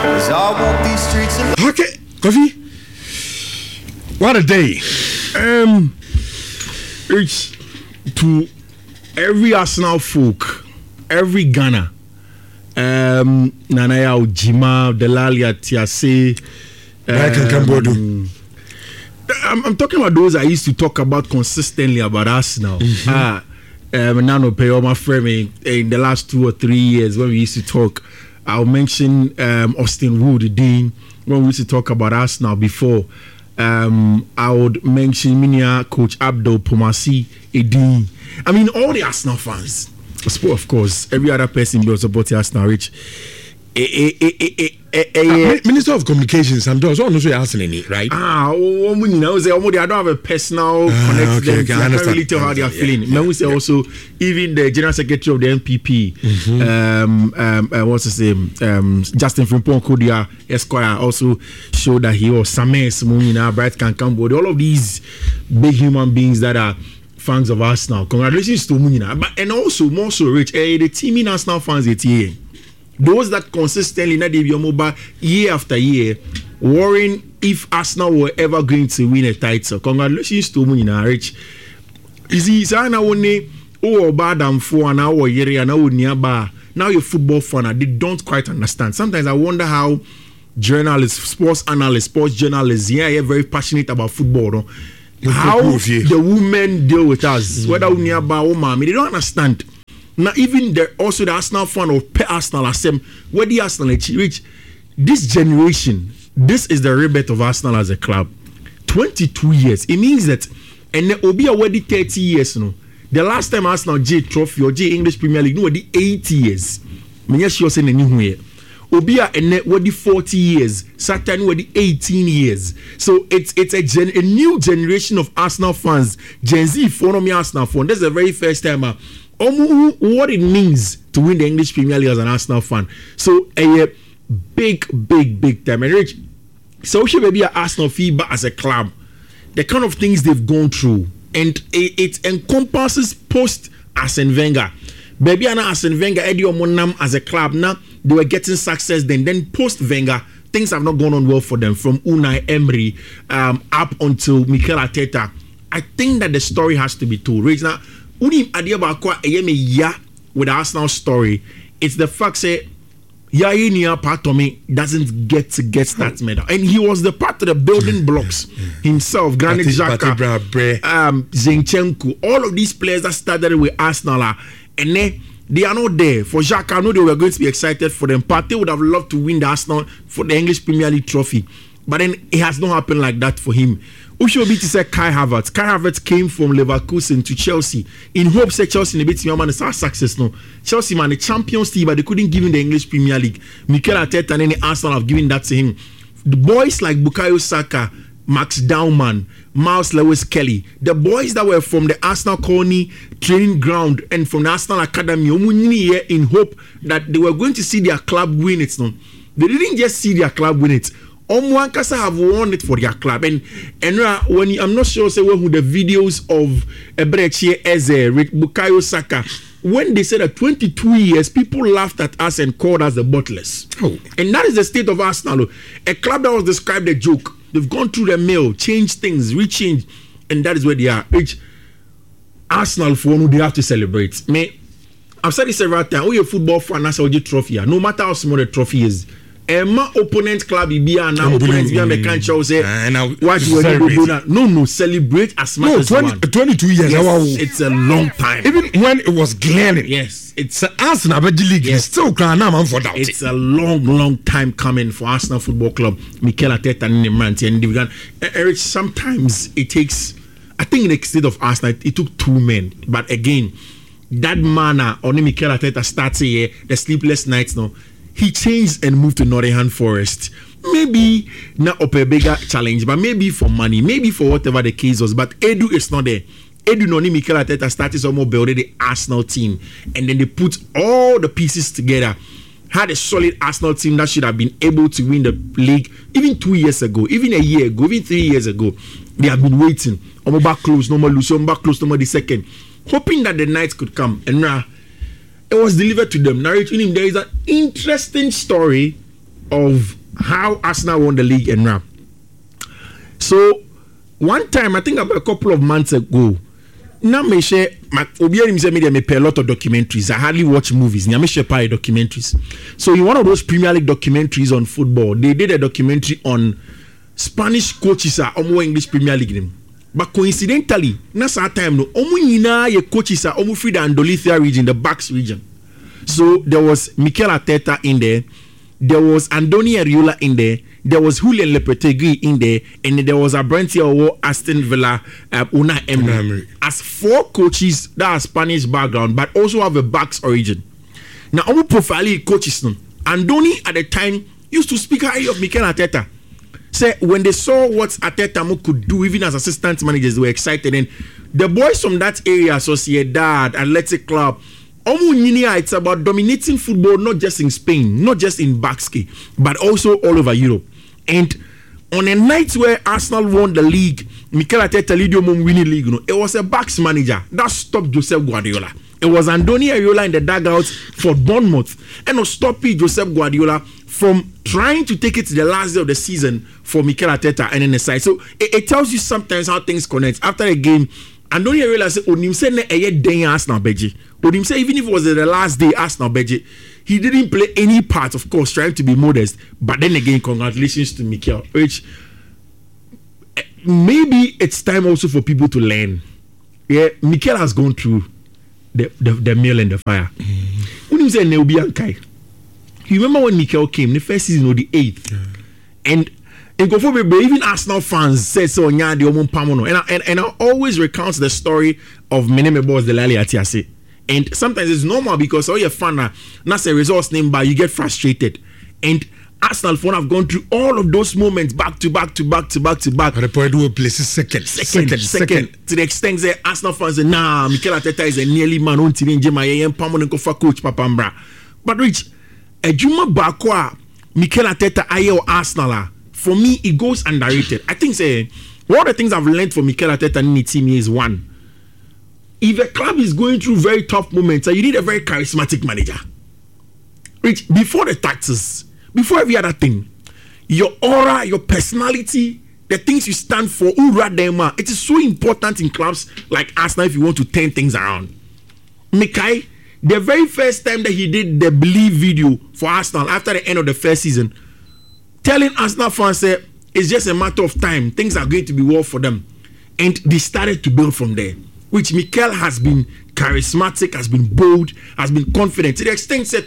'Cause I walk these streets alone. Okay, Kofi. What a day. It's to every Arsenal folk, every Ghana, Nanaya Ojima, Delalia Tiase, I'm talking about those I used to talk about consistently about Arsenal. Nano Peyoma Fremi in the last 2 or 3 years when we used to talk. I'll mention Austin Wood, Dean, when we used to talk about Arsenal before. I would mention Minia Coach Abdul Pomasi, Dean. I mean, all the Arsenal fans. Of course, every other person will support Arsenal, Rich. Minister of Communications, I'm also asking it, right? I don't have a personal connection. I can't really tell how they are feeling. I say also, even the General Secretary of the NPP, what's his name? Justin Frimpong Kodia Esquire also showed that he was Sames Munina, Bright Kankambo, all of these big human beings that are fans of Arsenal. Congratulations to Munina. But and also more so, Rich, the team in Arsenal fans here. Those that consistently not mobile year after year, worrying if Arsenal were ever going to win a title. Congratulations to Munina, Rich. You see, Sana only bad and for an hour year and nearby. Now you're football fan, they don't quite understand. Sometimes I wonder how journalists, sports analysts, sports journalists, are very passionate about football. No? How the women deal with us, whether nearby or mommy, they don't understand. Now, even the Arsenal fan or Arsenal Assem, where the Arsenal reach this generation, this is the rebirth of Arsenal as a club. 22 years. It means that, and it will be already 30 years. No, the last time Arsenal J Trophy or J English Premier League, no, the 80 years. Many years in the new year. Obia and net were the 40 years. Saturn were the 18 years. So it's a new generation of Arsenal fans. Gen Z follow me Arsenal fan. That's the very first time. What it means to win the English Premier League as an Arsenal fan. So a big time. And Rich, so should maybe an Arsenal feedback as a club. The kind of things they've gone through, and it encompasses post Arsene Wenger. Baby and Arsene Wenger, Eddie Omonam as a club now they were getting success. Then post Wenger, things have not gone on well for them. From Unai Emery up until Mikel Arteta. I think that the story has to be told. Rich, now. With the Arsenal story, it's the fact that Yaya Patomi doesn't get that medal, and he was the part of the building blocks himself. Granit Xhaka, Zinchenko, all of these players that started with Arsenal, and they are not there. For Xhaka, I know they were going to be excited for them. Partey would have loved to win the Arsenal for the English Premier League trophy, but then it has not happened like that for him. Ushobi to say Kai Havertz. Kai Havertz came from Leverkusen to Chelsea in hopes that Chelsea in a bit man is our success. No, Chelsea man the Champions League, but they couldn't give him the English Premier League. Mikel Arteta and any Arsenal have given that to him. The boys like Bukayo Saka, Max Daumann, Miles Lewis-Kelly, the boys that were from the Arsenal Colony training ground and from the Arsenal Academy, in hope that they were going to see their club win it. No, they didn't just see their club win it. Omwankasa have won it for their club, and when I'm not sure say who the videos of Ebrechi Eze with Bukayo Saka, when they said that 22 years, people laughed at us and called us the butlers. And that is the state of Arsenal. A club that was described a joke. They've gone through the mill, changed things, rechanged, and that is where they are. Arsenal for one, they have to celebrate. I've said it several times. We a football fan, that's a trophy. No matter how small the trophy is. My opponent club be and now opponent be on the country say what you do that. No, celebrate as much as 22 years. Yes, it's a long time. Even when it was glaring. Yes, it's Arsenal League. Yes. Still for that. It's a long time coming for Arsenal Football Club. Mikel Arteta and Nemranti and Divigan. Eric, sometimes it takes. I think in the state of Arsenal, it took 2 men, but again, that manner on Mikel Arteta starts here. The sleepless nights now. He changed and moved to Nottingham Forest. Maybe not up a bigger challenge, but maybe for money, maybe for whatever the case was. But Edu is not there. Edu Noni Mikel Arteta started some more building the Arsenal team, and then they put all the pieces together. Had a solid Arsenal team that should have been able to win the league even 2 years ago, even a year ago, even 3 years ago. They have been waiting. Back close, no more Lucian, back close, no more the second, hoping that the night could come. And now it was delivered to them. Narrating him, there is an interesting story of how Arsenal won the league and now. So one time, I think about a couple of months ago, now me share me pay a lot of documentaries. I hardly watch movies. Now me share documentaries. So in one of those Premier League documentaries on football, they did a documentary on Spanish coaches are omo English Premier League. But coincidentally, na that time no omo nyina ye coaches are omo free the Andalusia region, the Basque region. So there was Mikel Arteta in there. There was Andoni Iraola in there was Julian Lopetegui in there, and there was Abrantia or Aston Villa, Unai Emery. As 4 coaches that are Spanish background, but also have a Basque origin. Now, I'm profiling coaches. Andoni at the time used to speak highly of Mikel Arteta. Say when they saw what Arteta could do, even as assistant managers, they were excited. And the boys from that area, Sociedad, Athletic Club, it's about dominating football, not just in Spain, not just in Basque, but also all over Europe. And on a night where Arsenal won the league, Mikel Arteta lead winning league, it was a Basque manager that stopped Josep Guardiola. It was Andoni Iraola in the dugout for Bournemouth, and stopping Josep Guardiola from trying to take it to the last day of the season for Mikel Arteta and in the side. So it tells you sometimes how things connect. After a game, Andoni Iraola said, "Onim say na eye den Arsenal beji." Onim say even if it was the last day Arsenal beji, he didn't play any part, of course, trying to be modest. But then again, congratulations to Mikel. Which maybe it's time also for people to learn. Yeah, Mikel has gone through the meal and the fire. Onim say Neobi Ankai. You remember when Mikel came the first season or the 8th, and even Arsenal fans said so. And I always recount the story of Meneme Boss Delali Atiase. And sometimes it's normal because all your fan not a results name, but you get frustrated. And Arsenal fans have gone through all of those moments back to back. But the point will place second. To the extent that Arsenal fans say, nah, Mikel Arteta is a nearly man on coach Papambra. But Rich, a Juma Bakwa, Mikel Arteta aye Arsenal. For me, it goes underrated. I think one of the things I've learned from Mikel Arteta in the team is one. If a club is going through very tough moments, you need a very charismatic manager. Rich, before the taxes, before every other thing, your aura, your personality, the things you stand for, it is so important in clubs like Arsenal if you want to turn things around. Mikel, the very first time that he did the Believe video for Arsenal after the end of the first season, telling Arsenal fans that it's just a matter of time, things are going to be well for them. And they started to build from there. Which Mikel has been charismatic, has been bold, has been confident. To the extent that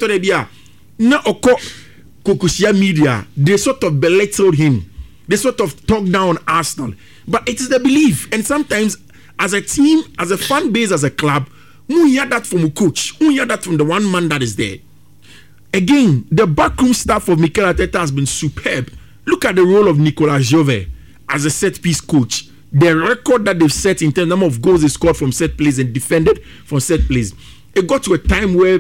Kokushia media, they sort of belittled him. They sort of talked down Arsenal. But it is the belief. And sometimes as a team, as a fan base, as a club, we hear that from a coach. We hear that from the one man that is there. Again, the backroom staff of Mikel Arteta has been superb. Look at the role of Nicolas Jove as a set-piece coach. The record that they've set in terms of number of goals they scored from set plays and defended from set plays. It got to a time where,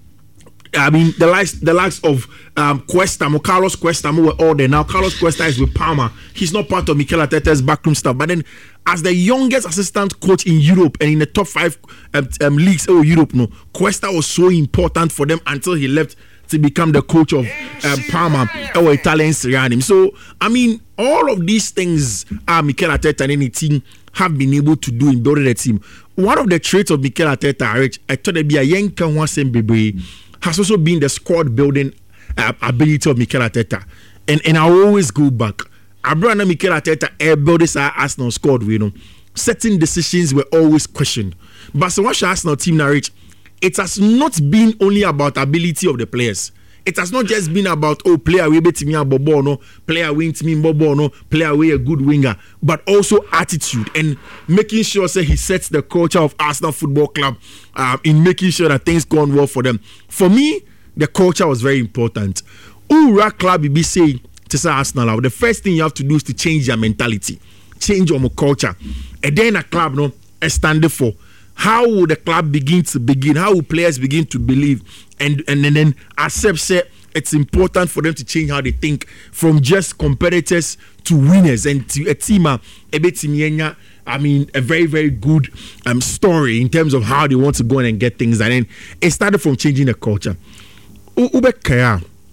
the likes of Carlos Cuesta were all there. Now Carlos Cuesta is with Parma. He's not part of Mikel Arteta's backroom staff. But then, as the youngest assistant coach in Europe and in the top 5 leagues of Europe, Cuesta was so important for them until he left to become the coach of Parma or Italian Serie A. So, all of these things Mikel Arteta and any team have been able to do in building a team. One of the traits of Mikel Arteta, I thought it'd be a young has also been the squad building ability of Mikel Arteta. And I always go back. Abraham Mikel Arteta built this Arsenal squad, certain decisions were always questioned. But so watch Arsenal team narrate. It has not been only about ability of the players. It has not just been about player we bet me a bobo no, player win to me bobo no, player we a good winger, but also attitude and making sure he sets the culture of Arsenal Football Club in making sure that things go on well for them. For me, the culture was very important. Ura club be saying to say Arsenal, the first thing you have to do is to change your mentality, change your culture, and then a club stand for. How will the club begin? How will players begin to believe and then accept it's important for them to change how they think from just competitors to winners and to a team a very, very good story in terms of how they want to go in and get things done. And it started from changing the culture.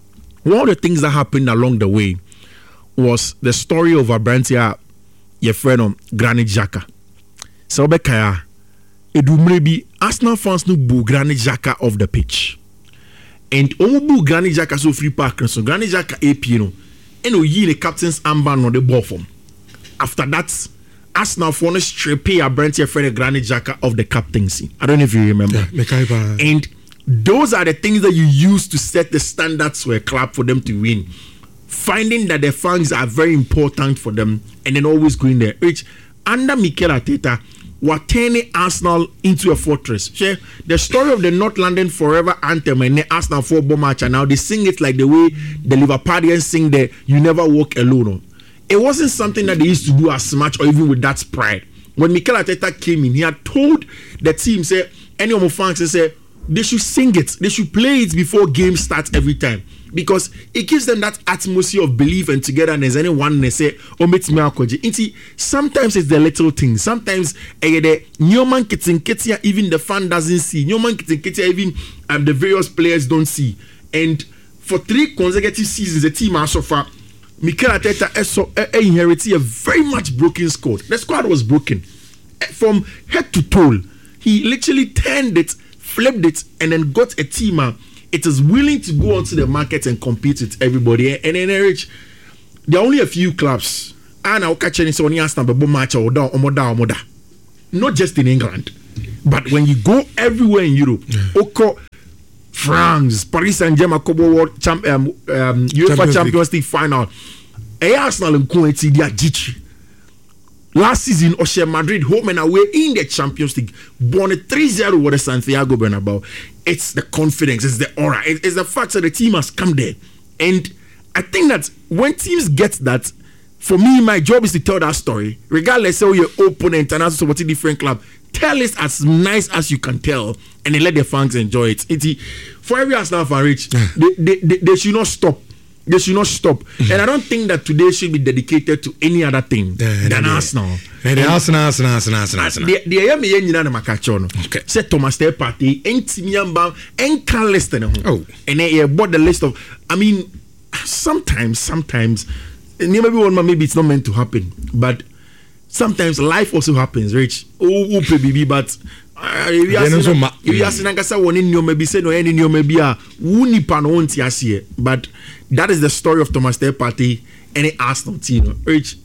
one of the things that happened along the way was the story of Abrantia, your friend Granit Xhaka. So Bekaya, maybe Arsenal fans no boo Granit Xhaka off the pitch. And boo Granit Xhaka so free park, so Granit Xhaka AP, and ye the captain's armband on the ball from. After that, Arsenal for strip Abrantia friend Granit Xhaka of the captaincy. I don't know if you remember. Yeah, and those are the things that you use to set the standards for a club for them to win. Finding that the fans are very important for them and then always going there. Which under Mikel Arteta were turning Arsenal into a fortress. The story of the North London Forever anthem and the Arsenal football match, and now they sing it like the way the Liverpoolians sing the You Never Walk Alone. It wasn't something that they used to do as much or even with that pride. When Mikel Arteta came in, he had told the team, say, any of my fans, say, they should sing it, they should play it before games start every time. Because it gives them that atmosphere of belief and togetherness. Anyone they say, oh, meet me akoji. Sometimes it's the little things. Sometimes the Newman Kitting even the fan doesn't see. Newman Kitting even the various players don't see. And for 3 consecutive seasons, the team has so far. Mikel Arteta inherited a very much broken squad. The squad was broken from head to toe. He literally turned it, flipped it, and then got a team. It is willing to go onto the market and compete with everybody. And then Rich, there are only a few clubs. And I'll catch any match or not just in England, but when you go everywhere in Europe, France, Paris Saint-Germain, World UEFA Champions League final. Arsenal and Kuwait, they are Gichi. Last season, Oshe Madrid home and away in the Champions League, won a 3-0 with the Santiago Bernabeu. It's the confidence, it's the aura, it's the fact that the team has come there. And I think that when teams get that, for me, my job is to tell that story, regardless of your opponent and also supporting different club. Tell it as nice as you can tell, and then let the fans enjoy it. For every Arsenal fan, Rich, they should not stop. They should not stop. And I don't think that today should be dedicated to any other thing than Arsenal. Arsenal. Okay. Say Thomas Day Party, and Timiamba, and Carl Listen. Oh. And then bought the list of, I mean, sometimes, maybe it's not meant to happen, but sometimes life also happens, Rich. Oh, baby, but if you ask Nankasa one in your maybe say no any in your maybe wuni pan won't yasi. But that is the story of Thomas Day Party and the Arsenal team. Rich,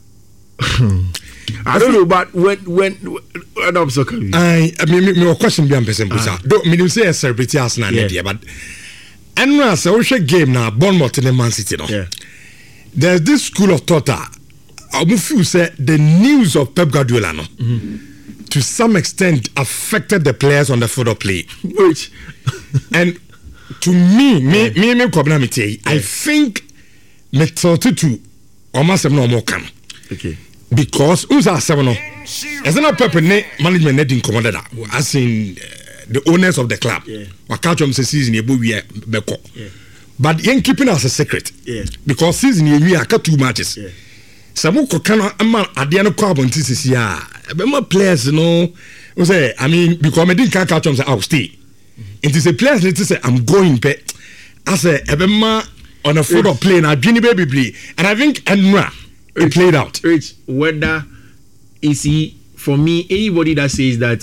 I don't know, but when I'm so confused. I mean, my question behind person busa. Don't mean say a celebrity Arsenal idea, but and now so we game now Bournemouth in Man City. No, there's this school of thought. I feel say the news of Pep Guardiola no. To some extent affected the players on the field of play. Which and to me, I think me 32 almost no more come. Okay. Because who's our 7? As an Pep management netting commander, as in the owners of the club. Wakachom say season we but you ain't keeping us a secret. Because season we are cut 2 matches. Some kana ama adiano kwa bontisi ya be players say I mean because I didn't catch them say I'll stay. It is a players that say I'm going pe as a ebema on a foot of play na Jenny baby and I think Enra it played out. Rich, whether is he for me anybody that says that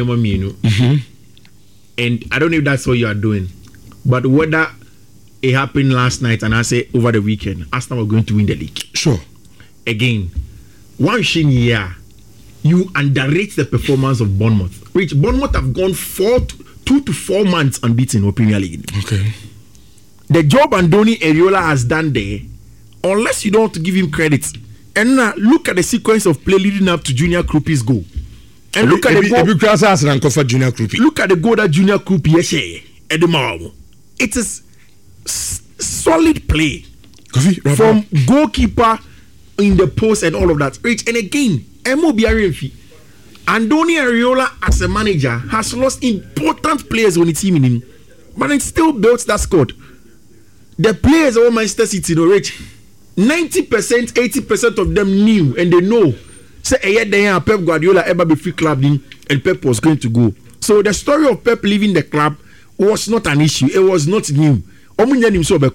and I don't know if that's what you are doing, but whether it happened last night and I say over the weekend Arsenal were going to win the league. Sure. Again, one year, you underrate the performance of Bournemouth. Which Bournemouth have gone 2 to 4 months unbeaten in Premier League. Okay. The job Andoni Areola has done there, unless you don't want to give him credit. And now look at the sequence of play leading up to Junior Krupi's goal. And look at the goal. Look at the goal that Junior Krupi at the Maramo. It is solid play from goalkeeper in the post and all of that. Rich, and again, Andoni Areola as a manager has lost important players on the team in him, but it still built that squad. The players of Manchester City, Rich, 90%, 80% of them knew and they know. Say Pep Guardiola ever be free club and Pep was going to go. So the story of Pep leaving the club was not an issue. It was not new.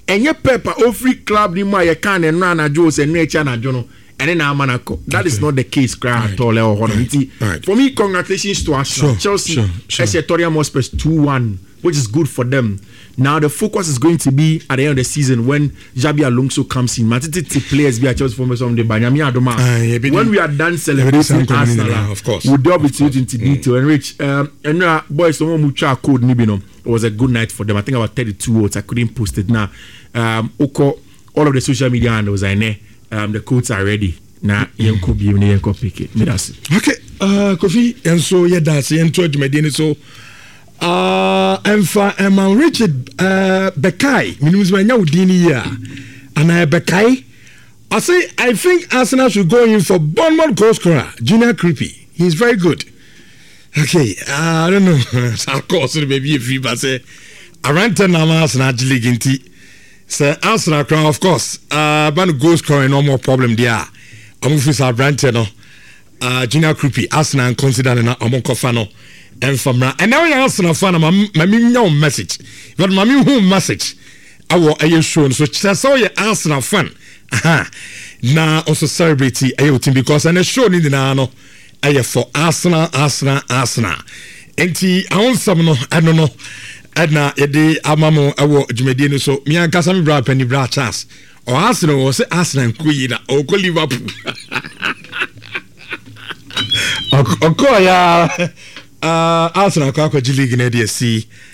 enye Pepper free club ni ma ye kan en na jo se no echa na jo no ene na amanako. That is not the case at all for me. Congratulations to Arsenal. Chelsea Tottenham Hotspur 2-1, which is good for them. Now the focus is going to be at the end of the season when Xabi Alonso comes in. Matiti players be at Chelsea for some the Banyami Adoma. When we are done celebrating Arsenal, of course, we'll delve into detail. And Rich, and boys, someone mucha code Nibino. It was a good night for them. I think about 32 votes. I couldn't post it now. All of the social media handles are in there. The codes are ready. Now, you could be able to pick it. Okay, Kofi, and so yeah, that's the end of my so. And for Richard Bekai, minimum Udini and Bekai. I think Arsenal should go in for Bournemouth goal scorer, Junior Creepy. He's very good. Okay, I don't know. Of course, maybe if you say around 10 Arsenal League in T. So Arsenal, of course, but goal scoring no more problem there. I'm going to Junior Creepy, Arsenal consider an Amonkofano. And from and now you ask a fan of my message. But my message I will show so saw you Arsenal fan. Now also celebrate a team because I show in the nano for Arsenal. And I want some I don't know. Edna Ede Amamo Awo Jumedino so me and Casami Bra Penny Bra Chas or Arsenal was Arsenal Queen or Liverpool. Okoya Arsenal kwa League in ADSC